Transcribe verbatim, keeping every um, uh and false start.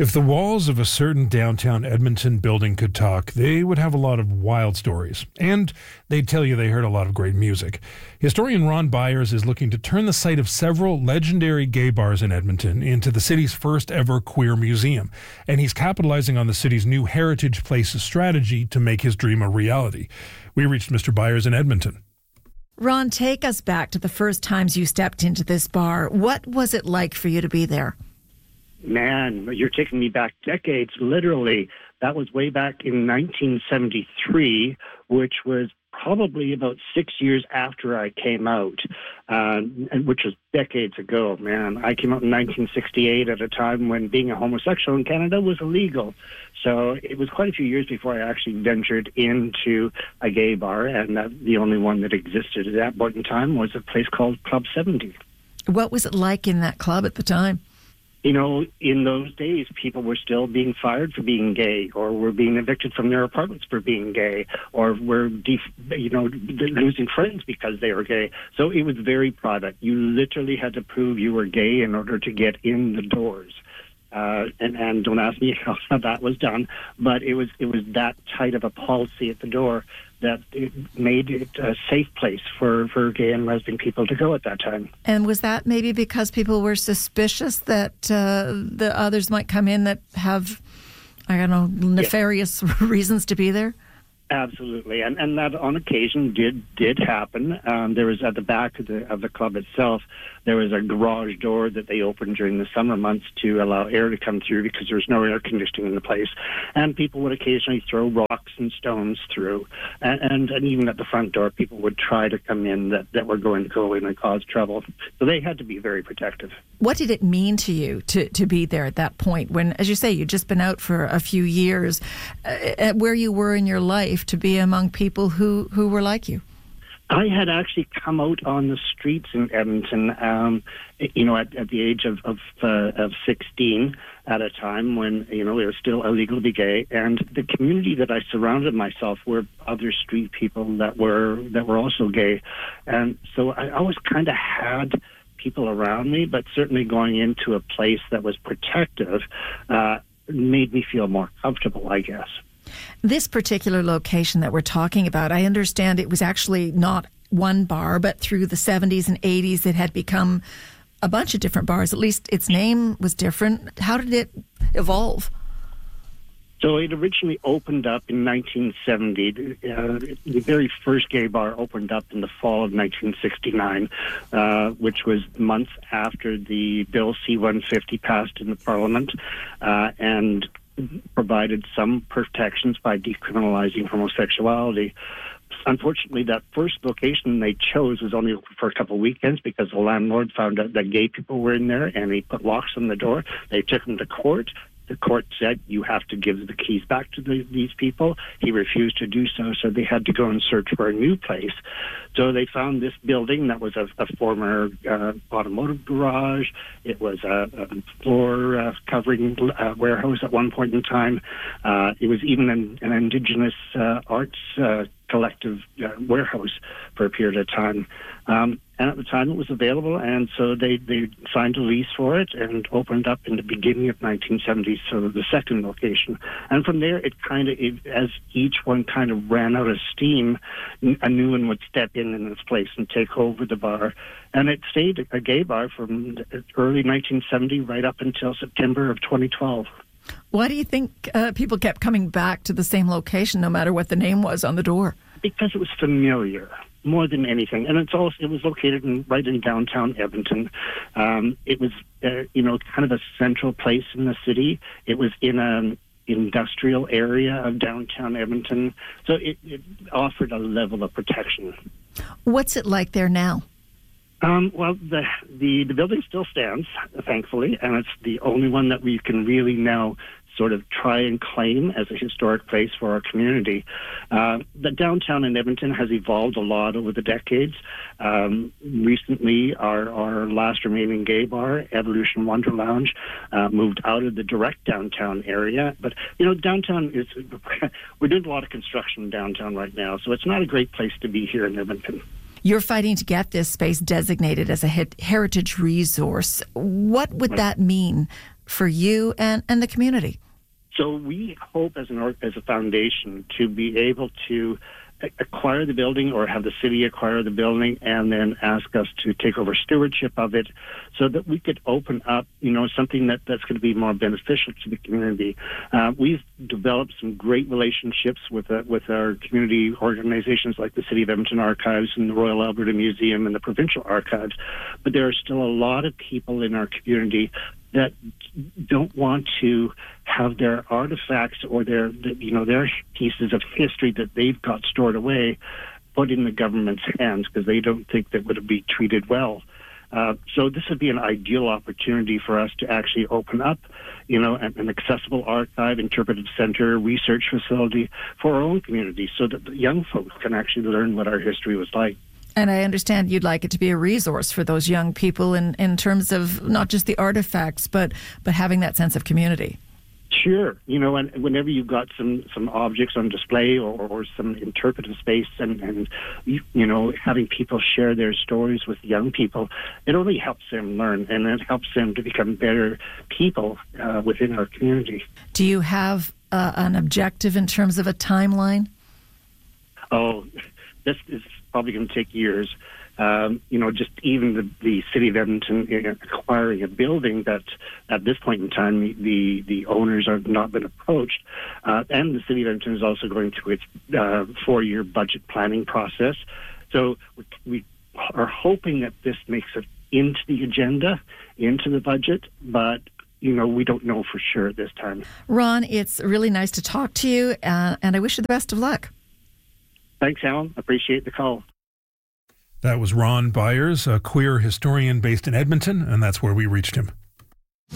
If the walls of a certain downtown Edmonton building could talk, they would have a lot of wild stories. And they'd tell you they heard a lot of great music. Historian Ron Byers is looking to turn the site of several legendary gay bars in Edmonton into the city's first ever queer museum. And he's capitalizing on the city's new Heritage Places strategy to make his dream a reality. We reached Mister Byers in Edmonton. Ron, take us back to the first times you stepped into this bar. What was it like for you to be there? Man, you're taking me back decades, literally. That was way back in nineteen seventy-three, which was probably about six years after I came out, uh, and which was decades ago, man. I came out in nineteen sixty-eight at a time when being a homosexual in Canada was illegal. So it was quite a few years before I actually ventured into a gay bar, and uh, the only one that existed at that point in time was a place called Club seventy. What was it like in that club at the time? You know, in those days, people were still being fired for being gay, or were being evicted from their apartments for being gay, or were, def- you know, losing friends because they were gay. So it was very private. You literally had to prove you were gay in order to get in the doors. Uh, and, and don't ask me how that was done, but it was it was that tight of a policy at the door that it made it a safe place for, for gay and lesbian people to go at that time. And was that maybe because people were suspicious that uh, the others might come in that have, I don't know, nefarious yes. reasons to be there? Absolutely, and and that on occasion did did happen. Um, there was at the back of the of the club itself, there was a garage door that they opened during the summer months to allow air to come through because there was no air conditioning in the place, and people would occasionally throw rocks and stones through, and and, and even at the front door, people would try to come in that, that were going to go in and cause trouble. So they had to be very protective. What did it mean to you to, to be there at that point when, as you say, you'd just been out for a few years, uh, where you were in your life to be among people who, who were like you? I had actually come out on the streets in Edmonton, um, you know, at, at the age of of, uh, of sixteen, at a time when, you know, it was still illegal to be gay, and the community that I surrounded myself were other street people that were that were also gay, and so I always kind of had people around me, but certainly going into a place that was protective uh, made me feel more comfortable, I guess. This particular location that we're talking about, I understand it was actually not one bar, but through the seventies and eighties it had become a bunch of different bars. At least its name was different. How did it evolve? So it originally opened up in nineteen seventy. Uh, the very first gay bar opened up in the fall of nineteen sixty-nine, uh, which was months after the Bill C one fifty passed in the Parliament, uh, and provided some protections by decriminalizing homosexuality. Unfortunately, that first location they chose was only open for a couple of weekends because the landlord found out that gay people were in there and he put locks on the door. They took them to court. The court said, you have to give the keys back to the, these people. He refused to do so, so they had to go and search for a new place. So they found this building that was a, a former uh, automotive garage. It was a, a floor uh, covering uh, warehouse at one point in time. Uh, it was even an, an Indigenous uh, arts uh, collective uh, warehouse for a period of time. Um, and at the time it was available, and so they, they signed a lease for it and opened up in the beginning of nineteen seventy, so the second location. And from there, it kind of, it, as each one kind of ran out of steam, a new one would step in in its place and take over the bar. And it stayed a gay bar from early nineteen seventy right up until September of twenty twelve. Why do you think uh, people kept coming back to the same location no matter what the name was on the door? Because it was familiar, more than anything. And it's also, it was located in, right in downtown Edmonton. Um, it was, uh, you know, kind of a central place in the city. It was in an industrial area of downtown Edmonton. So it, it offered a level of protection. What's it like there now? Um, well, the, the the building still stands, thankfully, and it's the only one that we can really now sort of try and claim as a historic place for our community. Uh, the downtown in Edmonton has evolved a lot over the decades. Um, recently, our, our last remaining gay bar, Evolution Wonder Lounge, uh, moved out of the direct downtown area. But, you know, downtown is, we're doing a lot of construction downtown right now, so it's not a great place to be here in Edmonton. You're fighting to get this space designated as a heritage resource. What would that mean for you and, and the community? So we hope as an org- as a foundation to be able to acquire the building or have the city acquire the building and then ask us to take over stewardship of it so that we could open up, you know, something that, that's going to be more beneficial to the community. Uh, we've developed some great relationships with uh, with our community organizations like the City of Edmonton Archives and the Royal Alberta Museum and the Provincial Archives, but there are still a lot of people in our community that don't want to have their artifacts or their, you know, their pieces of history that they've got stored away put in the government's hands because they don't think that would be treated well. Uh, so this would be an ideal opportunity for us to actually open up, you know, an, an accessible archive, interpretive center, research facility for our own community so that the young folks can actually learn what our history was like. And I understand you'd like it to be a resource for those young people in, in terms of not just the artifacts, but but having that sense of community. Sure. You know, and whenever you've got some, some objects on display or, or some interpretive space and, and you, you know, having people share their stories with young people, it only helps them learn and it helps them to become better people uh, within our community. Do you have uh, an objective in terms of a timeline? Oh, this is probably going to take years. Um, you know, just even the, the City of Edmonton acquiring a building that at this point in time the, the owners have not been approached. Uh, and the City of Edmonton is also going through its uh, four-year budget planning process. So we, we are hoping that this makes it into the agenda, into the budget, but you know, we don't know for sure at this time. Ron, it's really nice to talk to you, uh, and I wish you the best of luck. Thanks, Alan. Appreciate the call. That was Ron Byers, a queer historian based in Edmonton, and that's where we reached him.